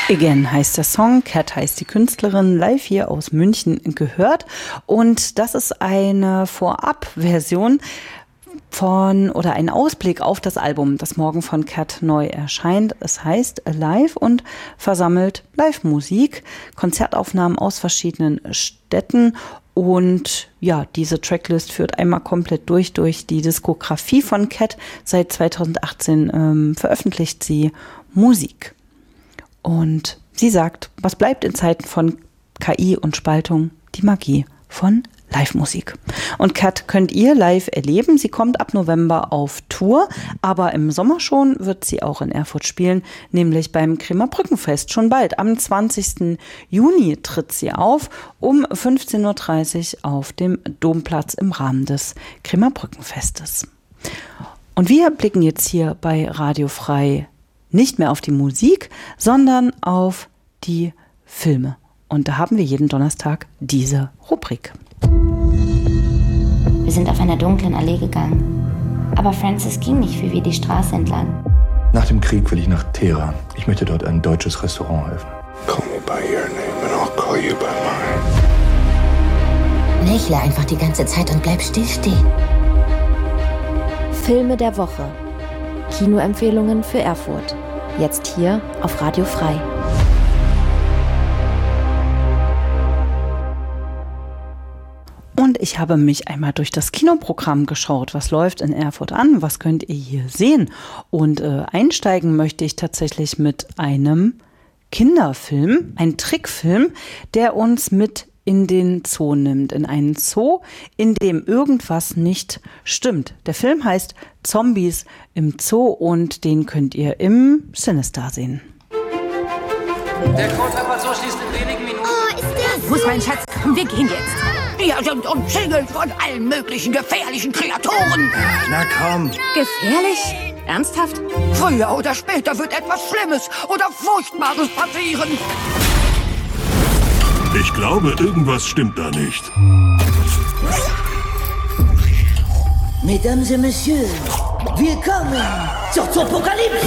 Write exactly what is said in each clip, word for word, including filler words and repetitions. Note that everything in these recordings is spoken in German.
Again heißt der Song, Cat heißt die Künstlerin, live hier aus München gehört. Und das ist eine Vorab-Version von oder ein Ausblick auf das Album, das morgen von Cat neu erscheint. Es heißt Live und versammelt Live-Musik, Konzertaufnahmen aus verschiedenen Städten. Und ja, diese Tracklist führt einmal komplett durch, durch die Diskografie von Cat. Seit zweitausendachtzehn ähm, veröffentlicht sie Musik. Und sie sagt, was bleibt in Zeiten von K I und Spaltung? Die Magie von Live-Musik. Und Cat könnt ihr live erleben. Sie kommt ab November auf Tour, aber im Sommer schon wird sie auch in Erfurt spielen, nämlich beim Kremer Brückenfest. Schon bald, am zwanzigsten Juni tritt sie auf, um fünfzehn Uhr dreißig auf dem Domplatz im Rahmen des Kremer Brückenfestes. Und wir blicken jetzt hier bei Radio Frei nicht mehr auf die Musik, sondern auf die Filme. Und da haben wir jeden Donnerstag diese Rubrik. Wir sind auf einer dunklen Allee gegangen. Aber Francis ging nicht wie wir die Straße entlang. Nach dem Krieg will ich nach Teheran. Ich möchte dort ein deutsches Restaurant eröffnen. Call me by your name and I'll call you by mine. Lächle einfach die ganze Zeit und bleib still stehen. Filme der Woche. Kinoempfehlungen für Erfurt. Jetzt hier auf Radio Frei. Und ich habe mich einmal durch das Kinoprogramm geschaut. Was läuft in Erfurt an? Was könnt ihr hier sehen? Und äh, einsteigen möchte ich tatsächlich mit einem Kinderfilm, ein Trickfilm, der uns mit in den Zoo nimmt. In einen Zoo, in dem irgendwas nicht stimmt. Der Film heißt Zombies im Zoo und den könnt ihr im Cinestar sehen. Der Code-Reparatur schließt in wenigen Minuten. Oh, ist der so... Wo ist mein Schatz? Komm, wir gehen jetzt. Wir sind umzingelt von allen möglichen gefährlichen Kreaturen. Na komm. Gefährlich? Ernsthaft? Früher oder später wird etwas Schlimmes oder Furchtbares passieren. Ich glaube, irgendwas stimmt da nicht. Mesdames et Messieurs, willkommen zur Zoopokalypse!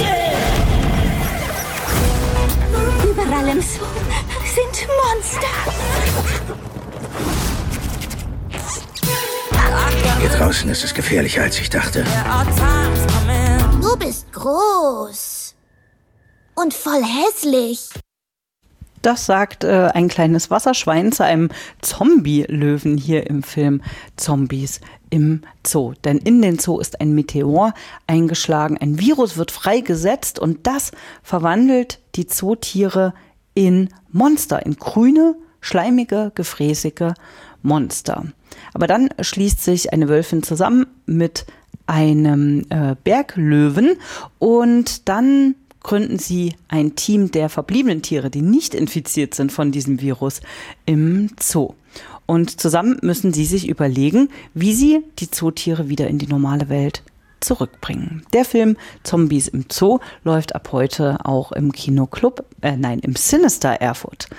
Überall im Zoo sind Monster. Hier draußen ist es gefährlicher, als ich dachte. Du bist groß. Und voll hässlich. Das sagt äh, ein kleines Wasserschwein zu einem Zombie-Löwen hier im Film Zombies im Zoo. Denn in den Zoo ist ein Meteor eingeschlagen, ein Virus wird freigesetzt und das verwandelt die Zootiere in Monster, in grüne, schleimige, gefräßige Monster. Aber dann schließt sich eine Wölfin zusammen mit einem äh, Berglöwen und dann gründen sie ein Team der verbliebenen Tiere, die nicht infiziert sind von diesem Virus im Zoo. Und zusammen müssen sie sich überlegen, wie sie die Zootiere wieder in die normale Welt zurückbringen. Der Film Zombies im Zoo läuft ab heute auch im Kinoclub, äh, nein, im Cinestar Erfurt.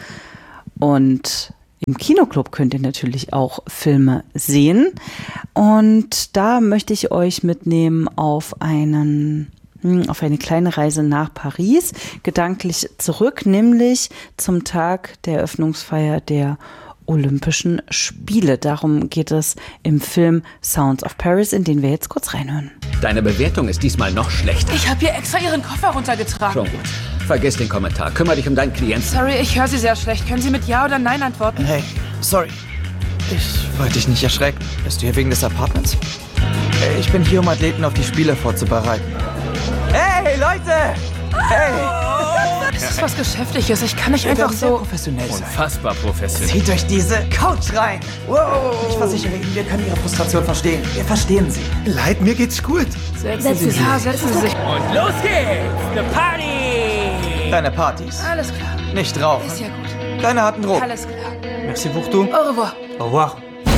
Und im Kinoclub könnt ihr natürlich auch Filme sehen. Und da möchte ich euch mitnehmen auf einen auf eine kleine Reise nach Paris, gedanklich zurück, nämlich zum Tag der Eröffnungsfeier der Olympischen Spiele. Darum geht es im Film Sounds of Paris, in den wir jetzt kurz reinhören. Deine Bewertung ist diesmal noch schlechter. Ich habe hier extra Ihren Koffer runtergetragen. Schon gut. Vergiss den Kommentar. Kümmere dich um deinen Klienten. Sorry, ich höre Sie sehr schlecht. Können Sie mit Ja oder Nein antworten? Hey, sorry. Ich wollte dich nicht erschrecken. Bist du hier wegen des Apartments? Ich bin hier, um Athleten auf die Spiele vorzubereiten. Hey, Leute! Hey! Das ist was Geschäftliches. Ich kann nicht einfach so... professionell sein. Unfassbar professionell. Zieht euch diese Couch rein! Wow! Ich versichere Ihnen, wir können Ihre Frustration verstehen. Wir verstehen Sie. Leid, mir geht's gut. Setzen Sie sich. Ja, setzen Sie sich. Und los geht's! The Party! Deine Partys. Alles klar. Nicht rauchen. Ist ja gut. Keine harten Drogen. Alles klar. Merci beaucoup. Au revoir. Au revoir.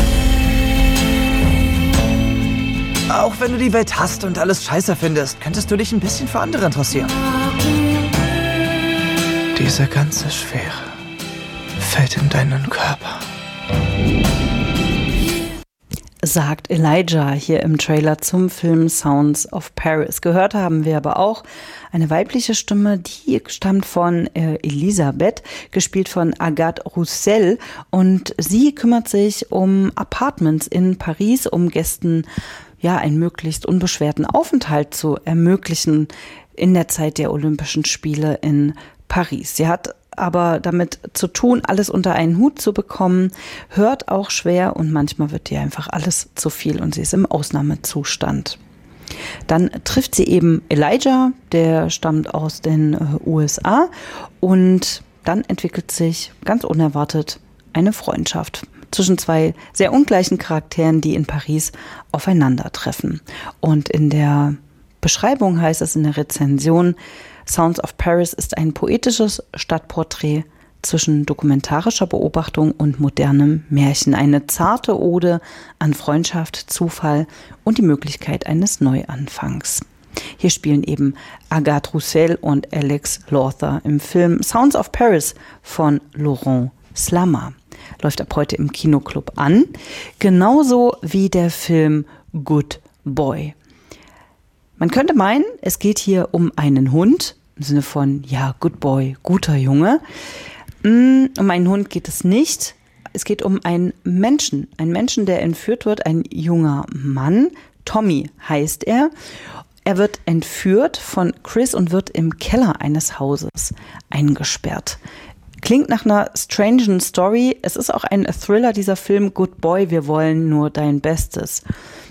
Auch wenn du die Welt hasst und alles scheiße findest, könntest du dich ein bisschen für andere interessieren. Diese ganze Schwere fällt in deinen Körper. sagt Elijah hier im Trailer zum Film Sounds of Paris. Gehört haben wir aber auch eine weibliche Stimme, die stammt von äh, Elisabeth, gespielt von Agathe Roussel, und sie kümmert sich um Apartments in Paris, um Gästen ja einen möglichst unbeschwerten Aufenthalt zu ermöglichen in der Zeit der Olympischen Spiele in Paris. Sie hat aber damit zu tun, alles unter einen Hut zu bekommen, hört auch schwer und manchmal wird ihr einfach alles zu viel und sie ist im Ausnahmezustand. Dann trifft sie eben Elijah, der stammt aus den äh, U S A, und dann entwickelt sich ganz unerwartet eine Freundschaft zwischen zwei sehr ungleichen Charakteren, die in Paris aufeinandertreffen. Und in der Beschreibung heißt es in der Rezension: Sounds of Paris ist ein poetisches Stadtporträt zwischen dokumentarischer Beobachtung und modernem Märchen. Eine zarte Ode an Freundschaft, Zufall und die Möglichkeit eines Neuanfangs. Hier spielen eben Agathe Roussel und Alex Lawther im Film Sounds of Paris von Laurent Slammer. Läuft ab heute im Kinoclub an. Genauso wie der Film Good Boy. Man könnte meinen, es geht hier um einen Hund, im Sinne von, ja, Good Boy, guter Junge. Um einen Hund geht es nicht. Es geht um einen Menschen. Einen Menschen, der entführt wird, ein junger Mann. Tommy heißt er. Er wird entführt von Chris und wird im Keller eines Hauses eingesperrt. Klingt nach einer strangen Story. Es ist auch ein Thriller, dieser Film Good Boy, wir wollen nur dein Bestes.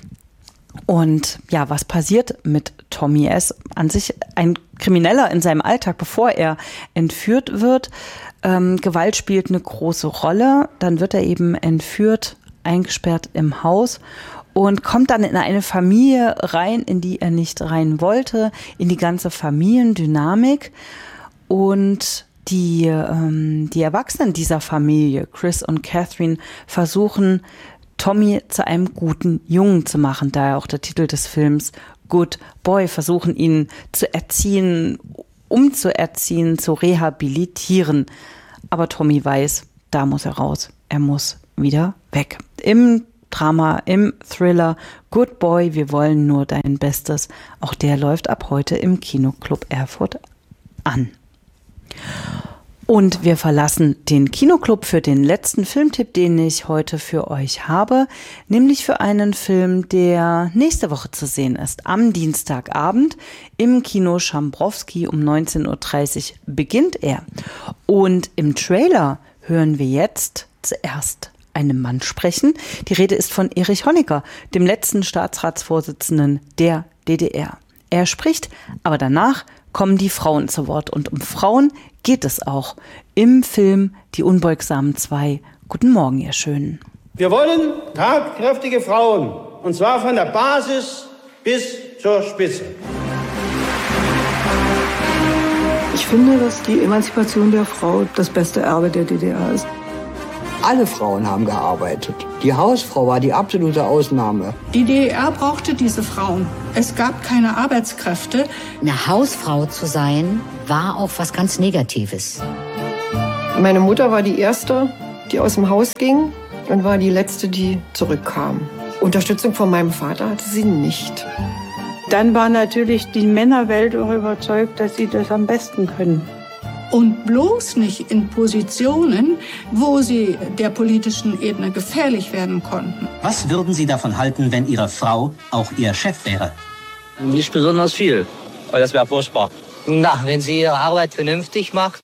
Und ja, was passiert mit Tommy? Er ist an sich ein Krimineller in seinem Alltag, bevor er entführt wird. Ähm, Gewalt spielt eine große Rolle. Dann wird er eben entführt, eingesperrt im Haus und kommt dann in eine Familie rein, in die er nicht rein wollte, in die ganze Familiendynamik. Und die, ähm, die Erwachsenen dieser Familie, Chris und Catherine, versuchen, Tommy zu einem guten Jungen zu machen, daher auch der Titel des Films Good Boy, versuchen ihn zu erziehen, umzuerziehen, zu rehabilitieren. Aber Tommy weiß, da muss er raus, er muss wieder weg. Im Drama, im Thriller Good Boy, wir wollen nur dein Bestes, auch der läuft ab heute im Kinoclub Erfurt an. Und wir verlassen den Kinoclub für den letzten Filmtipp, den ich heute für euch habe, nämlich für einen Film, der nächste Woche zu sehen ist. Am Dienstagabend im Kino Schambrowski um neunzehn Uhr dreißig beginnt er. Und im Trailer hören wir jetzt zuerst einen Mann sprechen. Die Rede ist von Erich Honecker, dem letzten Staatsratsvorsitzenden der D D R. Er spricht, aber danach kommen die Frauen zu Wort. Und um Frauen geht es auch im Film Die Unbeugsamen zwei. Guten Morgen, ihr Schönen. Wir wollen tatkräftige Frauen. Und zwar von der Basis bis zur Spitze. Ich finde, dass die Emanzipation der Frau das beste Erbe der D D R ist. Alle Frauen haben gearbeitet. Die Hausfrau war die absolute Ausnahme. Die D D R brauchte diese Frauen. Es gab keine Arbeitskräfte. Eine Hausfrau zu sein, war auch was ganz Negatives. Meine Mutter war die Erste, die aus dem Haus ging, und war die Letzte, die zurückkam. Unterstützung von meinem Vater hatte sie nicht. Dann war natürlich die Männerwelt auch überzeugt, dass sie das am besten können. Und bloß nicht in Positionen, wo sie der politischen Ebene gefährlich werden konnten. Was würden Sie davon halten, wenn Ihre Frau auch Ihr Chef wäre? Nicht besonders viel, weil das wäre furchtbar. Na, wenn sie ihre Arbeit vernünftig macht.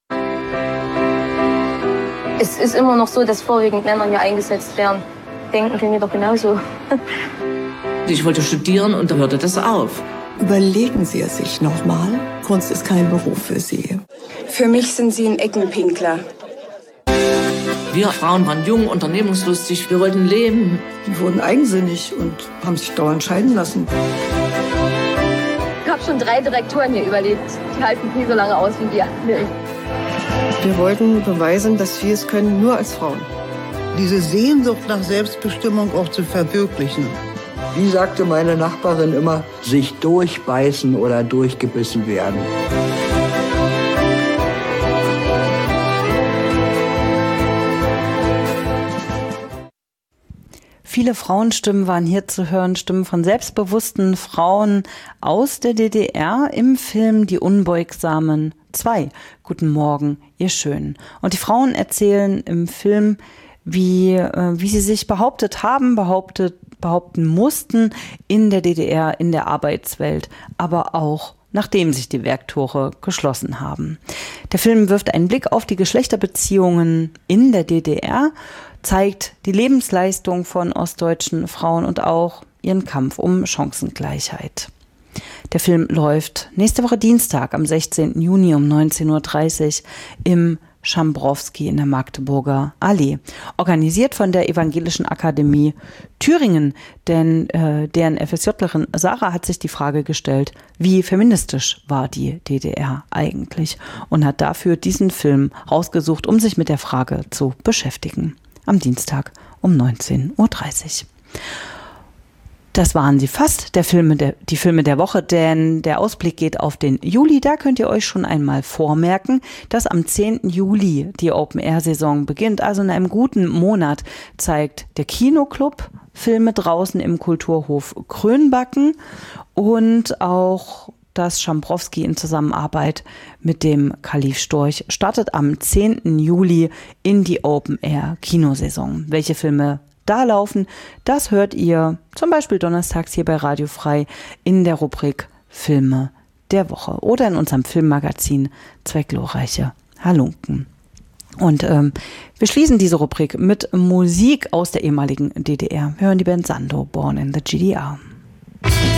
Es ist immer noch so, dass vorwiegend Männer hier eingesetzt werden. Denken Sie mir doch genauso. Ich wollte studieren und da hörte das auf. Überlegen Sie es sich nochmal. Kunst ist kein Beruf für Sie. Für mich sind Sie ein Eckenpinkler. Wir Frauen waren jung, unternehmungslustig, wir wollten leben. Die wurden eigensinnig und haben sich dauernd scheiden lassen. Ich habe schon drei Direktoren hier überlebt. Die halten nie so lange aus wie wir. Wir wollten beweisen, dass wir es können, nur als Frauen. Diese Sehnsucht nach Selbstbestimmung auch zu verwirklichen. Wie sagte meine Nachbarin immer, sich durchbeißen oder durchgebissen werden. Viele Viele Frauenstimmen waren hier zu hören, Stimmen von selbstbewussten Frauen aus der D D R im Film Die Unbeugsamen zwei. Guten Morgen, ihr Schönen. Und die Frauen erzählen im Film, wie, äh, wie sie sich behauptet haben, behauptet, behaupten mussten in der D D R, in der Arbeitswelt, aber auch nachdem sich die Werktore geschlossen haben. Der Film wirft einen Blick auf die Geschlechterbeziehungen in der D D R, zeigt die Lebensleistung von ostdeutschen Frauen und auch ihren Kampf um Chancengleichheit. Der Film läuft nächste Woche Dienstag am sechzehnten Juni um neunzehn Uhr dreißig im Schambrowski in der Magdeburger Allee. Organisiert von der Evangelischen Akademie Thüringen, denn äh, deren FSJlerin Sarah hat sich die Frage gestellt, wie feministisch war die D D R eigentlich, und hat dafür diesen Film rausgesucht, um sich mit der Frage zu beschäftigen. Am Dienstag um neunzehn Uhr dreißig. Das waren sie fast, der Filme der, die Filme der Woche, denn der Ausblick geht auf den Juli. Da könnt ihr euch schon einmal vormerken, dass am zehnten Juli die Open-Air-Saison beginnt. Also in einem guten Monat zeigt der Kinoclub Filme draußen im Kulturhof Krönbacken und auch das Schambrowski in Zusammenarbeit mit dem Kalif Storch startet am zehnten Juli in die Open-Air-Kinosaison. Welche Filme da laufen, das hört ihr zum Beispiel donnerstags hier bei Radio Frei in der Rubrik Filme der Woche oder in unserem Filmmagazin Zwei glorreiche Halunken. Und ähm, wir schließen diese Rubrik mit Musik aus der ehemaligen D D R. Wir hören die Band Sando, Born in the G D R.